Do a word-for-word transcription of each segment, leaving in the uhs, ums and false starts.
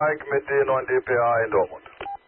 Mike mit D neun D P A in Dortmund.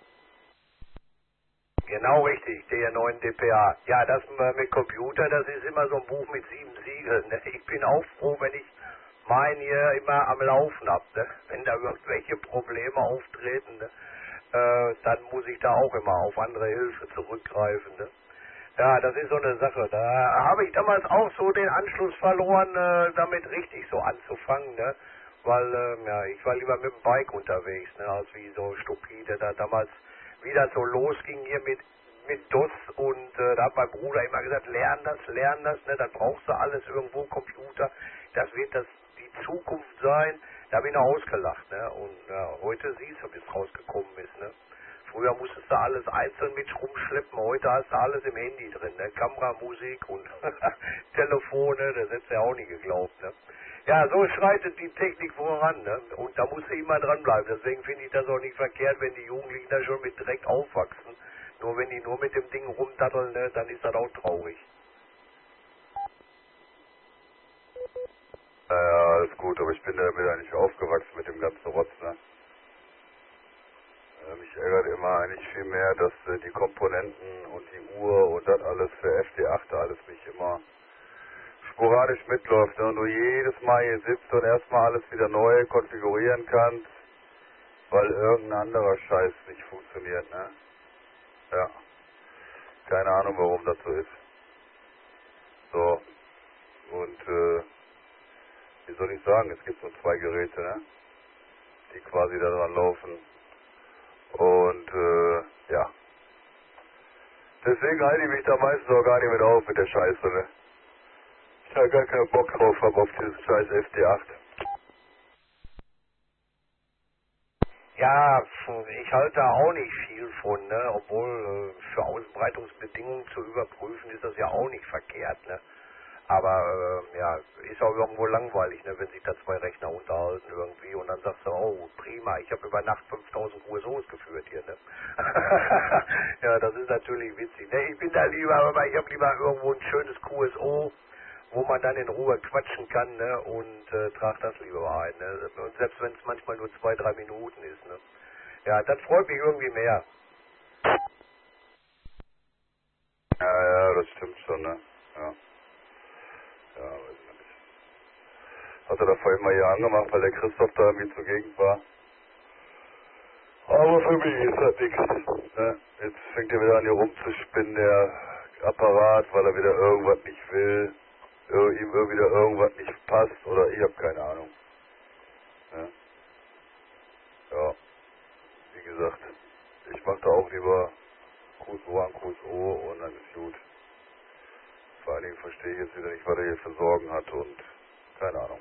Genau richtig, D neun D P A. Ja, das mit Computer, das ist immer so ein Buch mit sieben Siegeln. Ne? Ich bin auch froh, wenn ich meinen hier immer am Laufen habe. Ne? Wenn da irgendwelche Probleme auftreten, ne? äh, dann muss ich da auch immer auf andere Hilfe zurückgreifen. Ne? Ja, das ist so eine Sache. Da habe ich damals auch so den Anschluss verloren, äh, damit richtig so anzufangen, ne? Weil, ähm, ja, ich war lieber mit dem Bike unterwegs, ne, als wie so stupide da damals wieder so losging hier mit mit D O S und äh, da hat mein Bruder immer gesagt, lern das, lern das, ne, dann brauchst du alles irgendwo, Computer, das wird das die Zukunft sein. Da habe ich noch ausgelacht, ne, und ja, heute siehst du, wie es rausgekommen ist, ne. Früher musstest du alles einzeln mit rumschleppen, heute hast du alles im Handy drin, ne? Kamera, Musik und Telefone, das hättest du ja auch nie geglaubt, ne? Ja, so schreitet die Technik voran, ne? Und da musst du immer dranbleiben. Deswegen finde ich das auch nicht verkehrt, wenn die Jugendlichen da schon mit direkt aufwachsen. Nur wenn die nur mit dem Ding rumdatteln, ne, dann ist das auch traurig. Naja, alles gut, aber ich bin damit eigentlich aufgewachsen mit dem ganzen Rotz, ne? Äh, mich ärgert immer eigentlich viel mehr, dass äh, die Komponenten und die Uhr und das alles für F D acht alles mich immer sporadisch mitläuft, ne? Und du jedes Mal hier sitzt und erstmal alles wieder neu konfigurieren kannst, weil irgendein anderer Scheiß nicht funktioniert, ne? Ja. Keine Ahnung, warum das so ist. So. Und, äh, wie soll ich sagen, es gibt so zwei Geräte, ne? Die quasi da dran laufen. Und, äh, ja. Deswegen halte ich mich da meistens auch gar nicht mit auf mit der Scheiße, ne? Ich habe gar keinen Bock drauf, hab auf dieses scheiß F D acht. Ja, ich halte da auch nicht viel von, ne? Obwohl äh, für Ausbreitungsbedingungen zu überprüfen ist das ja auch nicht verkehrt, ne? Aber äh, ja, ist auch irgendwo langweilig, ne, wenn sich da zwei Rechner unterhalten irgendwie und dann sagst du, oh prima, ich habe über Nacht fünftausend Q S Os geführt hier, ne? Ja, das ist natürlich witzig, ne? Ich bin da lieber, aber ich habe lieber irgendwo ein schönes Q S O, wo man dann in Ruhe quatschen kann, ne, und äh, trag das lieber ein, ne? Und selbst wenn es manchmal nur zwei, drei Minuten ist, ne? Ja, das freut mich irgendwie mehr. Ja, ja, das stimmt schon, ne? Ja. Ja, weiß ich nicht. Hat er da vorhin mal hier angemacht, weil der Christoph da irgendwie zugegen war. Aber für mich ist das nichts. Ne? Jetzt fängt er wieder an hier rumzuspinnen, der Apparat, weil er wieder irgendwas nicht will, ir ihm wieder irgendwas nicht passt oder ich habe keine Ahnung. Ne? Ja, wie gesagt, ich mache da auch lieber Q S O an Q S O und dann ist gut. Vor allen Dingen verstehe ich jetzt wieder nicht, was er hier für Sorgen hat und keine Ahnung.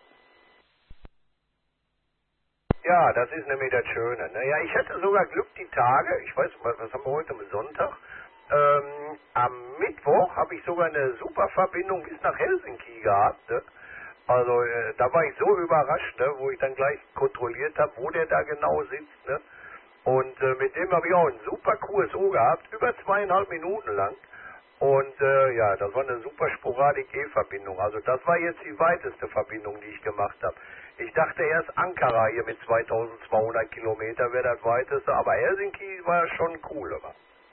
Ja, das ist nämlich das Schöne. Ne? Ja, ich hatte sogar Glück die Tage, ich weiß, was was haben wir heute, am Sonntag, ähm, am Mittwoch habe ich sogar eine super Verbindung bis nach Helsinki gehabt. Ne? Also äh, da war ich so überrascht, ne? Wo ich dann gleich kontrolliert habe, wo der da genau sitzt. Ne? Und äh, mit dem habe ich auch einen super Q S O gehabt, über zweieinhalb Minuten lang. Und äh, ja, das war eine super Sporadik-E-Verbindung. Also das war jetzt die weiteste Verbindung, die ich gemacht habe. Ich dachte erst Ankara hier mit zweitausendzweihundert Kilometer wäre das weiteste, aber Helsinki war schon cool. Aber.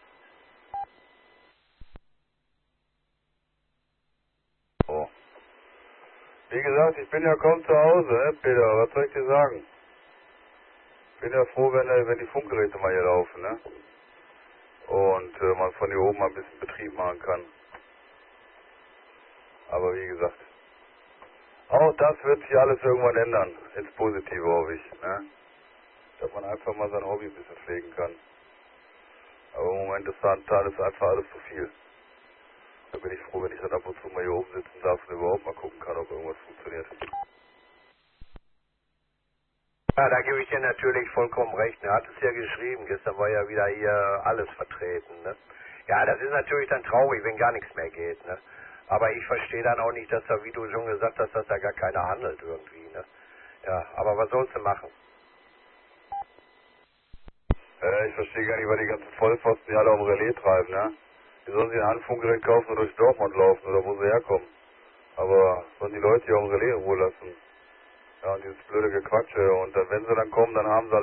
So. Wie gesagt, ich bin ja kaum zu Hause, ne, Peter, was soll ich dir sagen? Ich bin ja froh, wenn, äh, wenn die Funkgeräte mal hier laufen, ne? Und äh, man von hier oben mal ein bisschen Betrieb machen kann. Aber wie gesagt, auch das wird sich alles irgendwann ändern, ins Positive, hoffe ich, ne? Dass man einfach mal sein Hobby ein bisschen pflegen kann. Aber im Moment ist da ist einfach alles zu viel. Da bin ich froh, wenn ich dann ab und zu mal hier oben sitzen darf und überhaupt mal gucken kann, ob irgendwas funktioniert. Ja, da gebe ich dir natürlich vollkommen recht. Er hat es ja geschrieben, gestern war ja wieder hier alles vertreten. Ne? Ja, das ist natürlich dann traurig, wenn gar nichts mehr geht. Ne? Aber ich verstehe dann auch nicht, dass da, wie du schon gesagt hast, dass da gar keiner handelt irgendwie. Ne? Ja, aber was sollst du machen? Äh, ich verstehe gar nicht, weil die ganzen Vollpfosten die alle um Relais treiben, ne? Die sollen sich ein Handfunkgerät kaufen und durch Dortmund laufen oder wo sie herkommen. Aber sollen die Leute hier um Relais in Ruhe lassen? Ja, und dieses blöde Gequatsche. Und dann, wenn sie dann kommen, dann haben sie